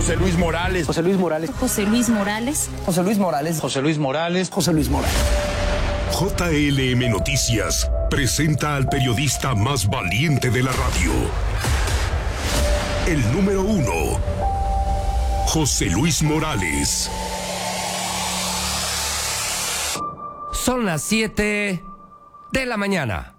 José Luis Morales. José Luis Morales. José Luis Morales. José Luis Morales. José Luis Morales. José Luis Morales. JLM Noticias presenta al periodista más valiente de la radio. El número 1, José Luis Morales. Son las 7 de la mañana.